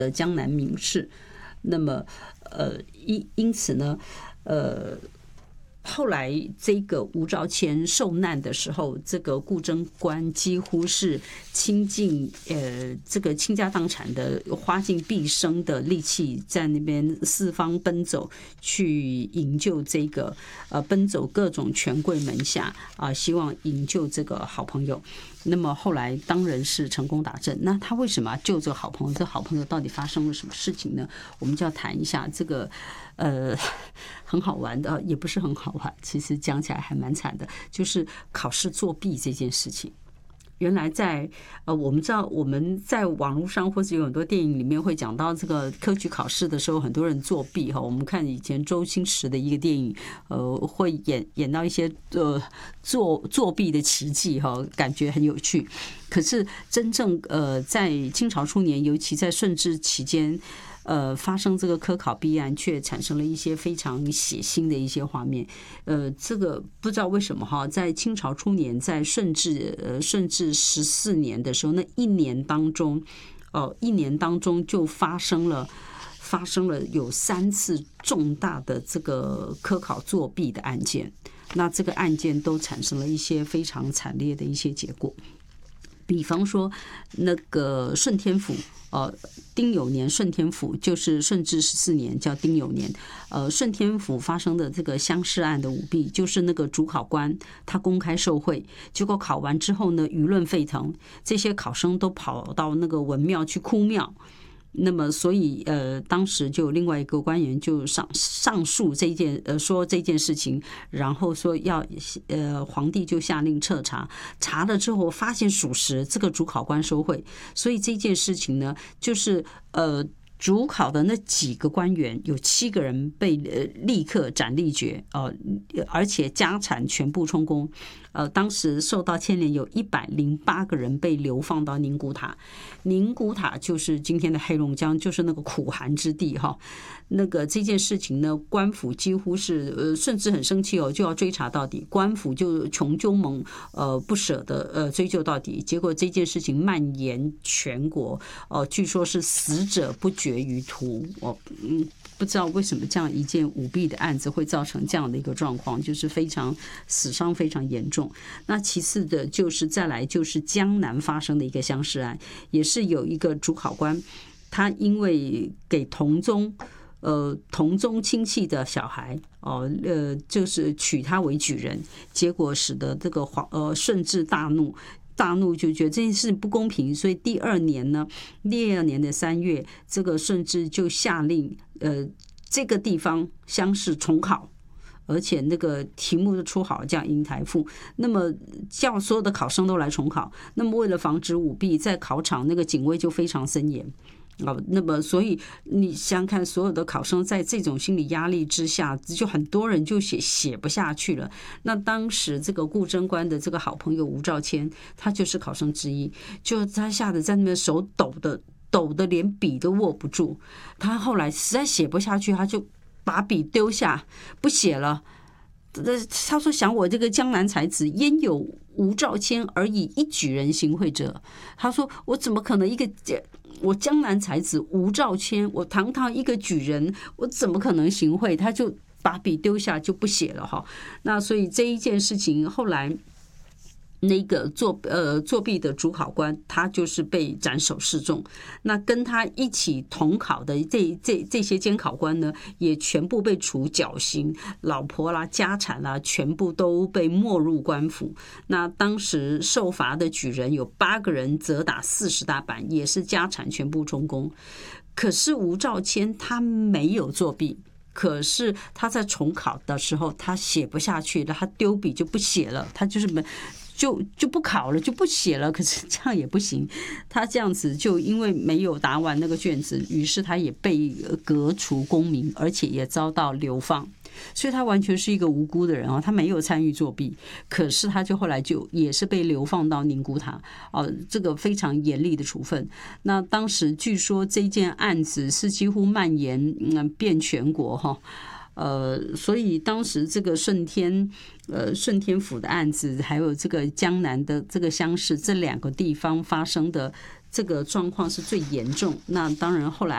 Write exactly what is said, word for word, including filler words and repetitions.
的江南名士。那么，呃，因因此呢，呃。后来这个吴兆谦受难的时候，这个顾贞观几乎是倾尽呃这个倾家荡产的，花尽毕生的力气，在那边四方奔走，去营救这个呃奔走各种权贵门下啊、呃，希望营救这个好朋友。那么后来当然是成功达阵。那他为什么要救这个好朋友？这好朋友到底发生了什么事情呢？我们就要谈一下这个，呃，很好玩的，也不是很好玩，其实讲起来还蛮惨的，就是考试作弊这件事情。原来在呃，我们知道我们在网络上或者有很多电影里面会讲到这个科举考试的时候，很多人作弊哈。我们看以前周星驰的一个电影，呃，会演演到一些呃作作弊的奇迹哈，感觉很有趣。可是真正呃在清朝初年，尤其在顺治期间。呃，发生这个科考弊案，却产生了一些非常血腥的一些画面。呃，这个不知道为什么哈，在清朝初年，在顺治呃顺治十四年的时候，那一年当中，哦、呃，一年当中就发生了发生了有三次重大的这个科考作弊的案件。那这个案件都产生了一些非常惨烈的一些结果。比方说，那个顺天府，呃，丁酉年顺天府就是顺治十四年，叫丁酉年。呃，顺天府发生的这个乡试案的舞弊，就是那个主考官他公开受贿，结果考完之后呢，舆论沸腾，这些考生都跑到那个文庙去哭庙。那么，所以呃，当时就有另外一个官员就上上诉这件呃说这件事情，然后说要呃皇帝就下令彻查，查了之后发现属实，这个主考官受贿，所以这件事情呢，就是呃。主考的那几个官员有七个人被呃立刻斩立决，呃，而且家产全部充公。呃，当时受到牵连有一百零八个人被流放到宁古塔，宁古塔就是今天的黑龙江，就是那个苦寒之地哈。那个这件事情呢，官府几乎是呃，甚至很生气哦，就要追查到底。官府就穷究猛呃不舍的呃追究到底，结果这件事情蔓延全国，哦、呃，据说是死者不绝于途。哦，嗯。不知道为什么这样一件舞弊的案子会造成这样的一个状况，就是非常死伤非常严重。那其次的就是再来就是江南发生的一个乡试案，也是有一个主考官，他因为给同宗呃同宗亲戚的小孩哦呃就是娶她为举人，结果使得这个皇呃顺治大怒。大怒就觉得这件事不公平，所以第二年呢，第二年的三月，这个顺治就下令，呃，这个地方乡试重考，而且那个题目都出好，叫英台赋。那么叫所有的考生都来重考。那么为了防止舞弊，在考场那个警卫就非常森严。哦，那么所以你想想看，所有的考生在这种心理压力之下，就很多人就写写不下去了。那当时这个顾贞观的这个好朋友吴兆谦，他就是考生之一，就他吓得在那边手抖的抖的连笔都握不住。他后来实在写不下去，他就把笔丢下，不写了。他说：“想我这个江南才子，焉有吴兆谦而以一举人行贿者？”他说：“我怎么可能一个我江南才子吴兆谦，我堂堂一个举人，我怎么可能行贿？”他就把笔丢下，就不写了哈。那所以这一件事情后来。那个作呃作弊的主考官，他就是被斩首示众。那跟他一起同考的这这这些监考官呢，也全部被处绞刑，老婆啦、家产啦，全部都被没入官府。那当时受罚的举人有八个人，责打四十大板，也是家产全部充公。可是吴兆谦他没有作弊。可是他在重考的时候，他写不下去了，他丢笔就不写了，他就是没。就就不考了，就不写了。可是这样也不行，他这样子就因为没有答完那个卷子，于是他也被革除功名，而且也遭到流放。所以他完全是一个无辜的人啊，他没有参与作弊，可是他就后来就也是被流放到宁古塔哦，这个非常严厉的处分。那当时据说这件案子是几乎蔓延嗯遍全国哈。呃，所以当时这个顺天，呃，顺天府的案子，还有这个江南的这个乡试，这两个地方发生的这个状况是最严重。那当然后来。